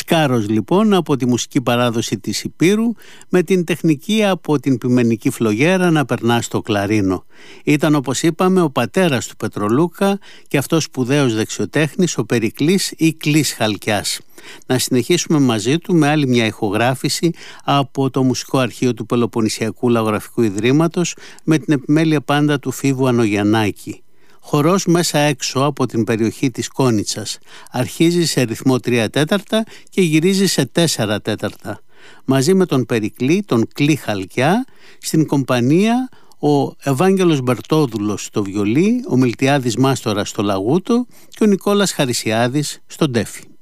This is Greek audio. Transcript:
Σκάρος λοιπόν από τη μουσική παράδοση της Υπήρου, με την τεχνική από την ποιμενική φλογέρα να περνά στο κλαρίνο. Ήταν, όπως είπαμε, ο πατέρας του Πετρολούκα και αυτός σπουδαίος δεξιοτέχνης, ο Περικλής ή Κλής Χαλκιάς. Να συνεχίσουμε μαζί του με άλλη μια ηχογράφηση από το Μουσικό Αρχείο του Πελοποννησιακού Λαογραφικού Ιδρύματος, με την επιμέλεια πάντα του Φίβου Ανογιαννάκη. Χορός μέσα έξω από την περιοχή της Κόνιτσας. Αρχίζει σε ρυθμό 3/4 και γυρίζει σε 4/4. Μαζί με τον Περικλή, τον Κλή Χαλκιά, στην κομπανία ο Ευάγγελος Μπερτόδουλος στο βιολί, ο Μιλτιάδης Μάστορας στο λαγούτο και ο Νικόλας Χαρισιάδης στο ντέφι.